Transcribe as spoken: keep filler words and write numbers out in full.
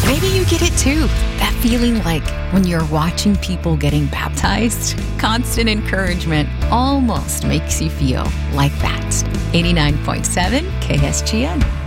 Maybe you get it too. That feeling like when you're watching people getting baptized, constant encouragement almost makes you feel like that. eighty-nine point seven K S G N.